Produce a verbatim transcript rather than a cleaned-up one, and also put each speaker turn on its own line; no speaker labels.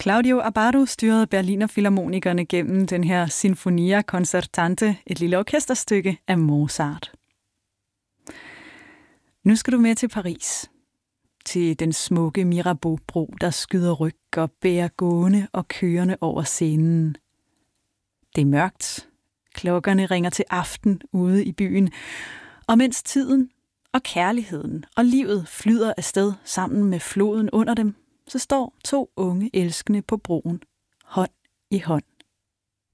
Claudio Abbado styrede Berliner Philharmonikerne gennem den her Sinfonia Concertante, et lille orkesterstykke af Mozart. Nu skal du med til Paris. Til den smukke Mirabeau-bro, der skyder ryg og bærer gående og kørende over scenen. Det er mørkt. Klokkerne ringer til aften ude i byen. Og mens tiden og kærligheden og livet flyder afsted sammen med floden under dem, så står to unge elskende på broen, hånd i hånd.